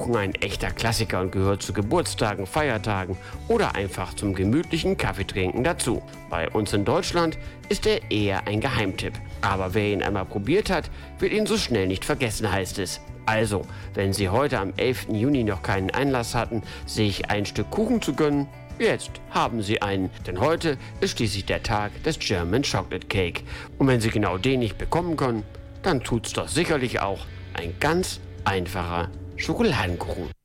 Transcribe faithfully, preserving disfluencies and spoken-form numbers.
Kuchen ein echter Klassiker und gehört zu Geburtstagen, Feiertagen oder einfach zum gemütlichen Kaffeetrinken dazu. Bei uns in Deutschland ist er eher ein Geheimtipp. Aber wer ihn einmal probiert hat, wird ihn so schnell nicht vergessen, heißt es. Also, wenn Sie heute am elften Juni noch keinen Einlass hatten, sich ein Stück Kuchen zu gönnen, jetzt haben Sie einen, denn heute ist schließlich der Tag des German Chocolate Cake. Und wenn Sie genau den nicht bekommen können, dann tut's doch sicherlich auch ein ganz einfacher Schokoladenkuchen.